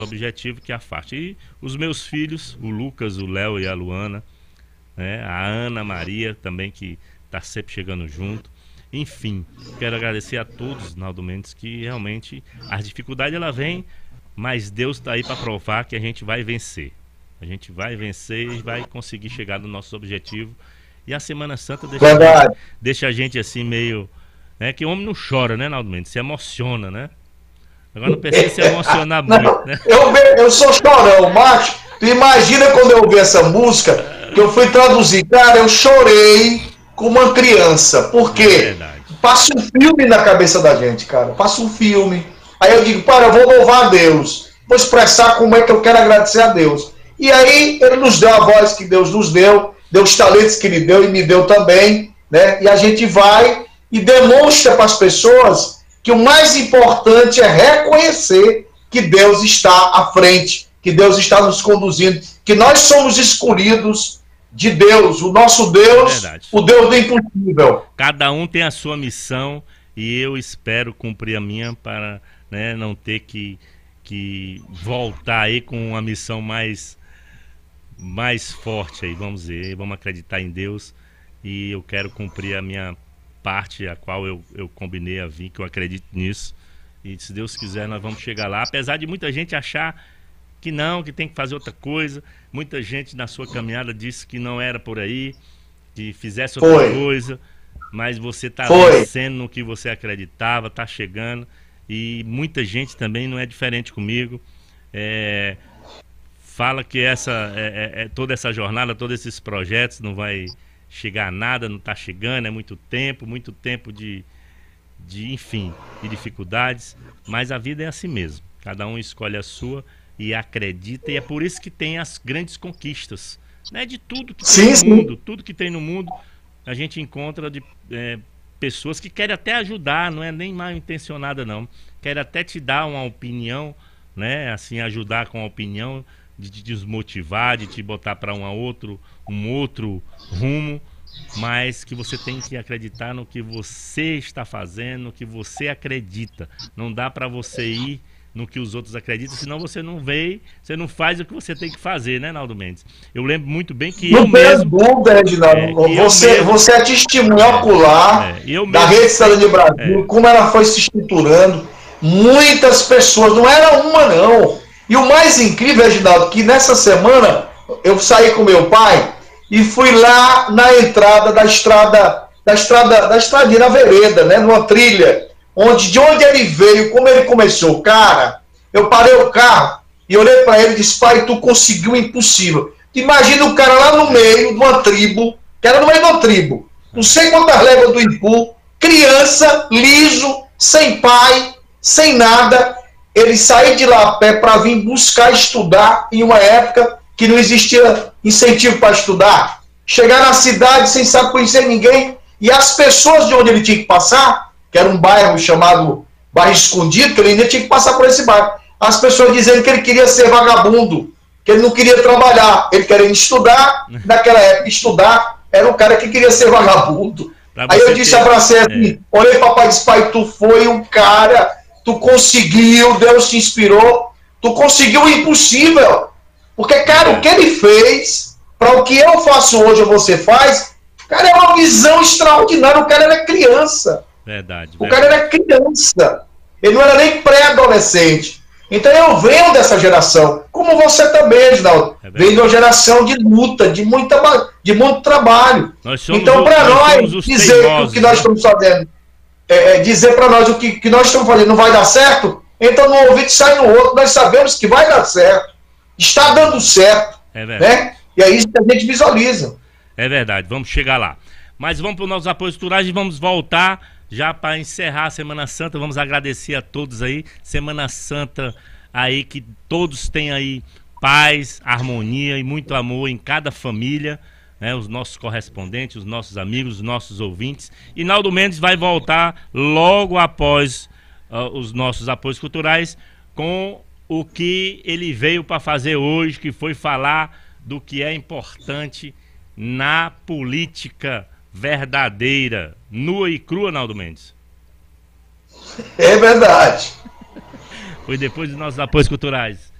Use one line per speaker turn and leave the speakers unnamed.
objetivo que é a faixa. E os meus filhos, o Lucas, o Léo e a Luana, né? A Ana Maria também, que está sempre chegando junto. Enfim, quero agradecer a todos, Naldo Mendes, que realmente a dificuldade ela vem, mas Deus está aí para provar que a gente vai vencer. A gente vai vencer e vai conseguir chegar no nosso objetivo. E a Semana Santa deixa a gente assim meio... Né, que o homem não chora, né, Naldo Mendes? Se emociona, né? Agora não precisa se emocionar muito, né?
Eu sou chorão, macho. Tu imagina quando eu ouvi essa música, que eu fui traduzir. Cara, eu chorei como uma criança. Por quê? Passa um filme na cabeça da gente, cara. Passa um filme. Aí eu digo, eu vou louvar a Deus. Vou expressar como é que eu quero agradecer a Deus. E aí ele nos deu a voz que Deus nos deu os talentos que ele deu e me deu também, né? E a gente vai e demonstra para as pessoas que o mais importante é reconhecer que Deus está à frente, que Deus está nos conduzindo, que nós somos escolhidos de Deus, o nosso Deus, o Deus do impossível.
Cada um tem a sua missão e eu espero cumprir a minha para, né, não ter que voltar aí com uma missão mais forte aí, vamos dizer, vamos acreditar em Deus e eu quero cumprir a minha parte a qual eu combinei a vir, que eu acredito nisso e se Deus quiser nós vamos chegar lá, apesar de muita gente achar que não, que tem que fazer outra coisa, muita gente na sua caminhada disse que não era por aí, que fizesse outra coisa, mas você está vencendo no que você acreditava, está chegando e muita gente também não é diferente comigo, fala que toda essa jornada, todos esses projetos não vai chegar a nada, não está chegando, é muito tempo de dificuldades, mas a vida é assim mesmo, cada um escolhe a sua e acredita, e é por isso que tem as grandes conquistas, né, de tudo que tem no mundo, tudo que tem no mundo, a gente encontra de pessoas que querem até ajudar, não é nem mal intencionada não, querem até te dar uma opinião, né, assim, ajudar com a opinião, de te desmotivar, de te botar para um outro rumo, mas que você tem que acreditar no que você está fazendo, no que você acredita. Não dá para você ir no que os outros acreditam, senão você não faz o que você tem que fazer, né, Naldo Mendes? Eu lembro muito bem que
não eu mesmo... Dúvida, você é testemunha ocular da Rede Cidadania de Brasil, como ela foi se estruturando. Muitas pessoas, não era uma não. E o mais incrível, Reginaldo, que nessa semana eu saí com meu pai e fui lá na entrada da estradinha, na vereda, né, numa trilha, de onde ele veio, como ele começou. Cara, eu parei o carro e olhei para ele e disse, pai, tu conseguiu o impossível. Imagina o cara lá no meio de uma tribo, que era no meio de uma tribo, não sei quantas léguas do Ipu, criança, liso, sem pai, sem nada. Ele saiu de lá a pé para vir buscar estudar em uma época que não existia incentivo para estudar. Chegar na cidade sem saber conhecer ninguém e as pessoas de onde ele tinha que passar, que era um bairro chamado Bairro Escondido, que ele ainda tinha que passar por esse bairro. As pessoas dizendo que ele queria ser vagabundo, que ele não queria trabalhar, ele queria estudar. Naquela época, estudar era um cara que queria ser vagabundo. Aí eu disse, abracei assim, olhei para o papai e disse, pai, tu foi um cara... Tu conseguiu, Deus te inspirou, tu conseguiu o impossível. Porque, cara, o que ele fez, para o que eu faço hoje ou você faz, cara, é uma visão extraordinária. O cara era criança.
Verdade.
O cara era criança. Ele não era nem pré-adolescente. Então eu venho dessa geração, como você também, Reginaldo. Venho de uma geração de luta, de muito trabalho. Então, para nós dizer que o que nós estamos fazendo... dizer para nós o que nós estamos fazendo não vai dar certo, então no ouvido sai no outro, nós sabemos que vai dar certo, está dando certo, né? E é isso que a gente visualiza.
É verdade, vamos chegar lá. Mas vamos para os nossos apoios culturais e vamos voltar já para encerrar a Semana Santa. Vamos agradecer a todos aí, Semana Santa aí, que todos tenham aí paz, harmonia e muito amor em cada família, né, os nossos correspondentes, os nossos amigos, os nossos ouvintes. E Naldo Mendes vai voltar logo após os nossos apoios culturais com o que ele veio para fazer hoje, que foi falar do que é importante na política verdadeira, nua e crua, Naldo Mendes.
É verdade.
Foi depois dos nossos apoios culturais.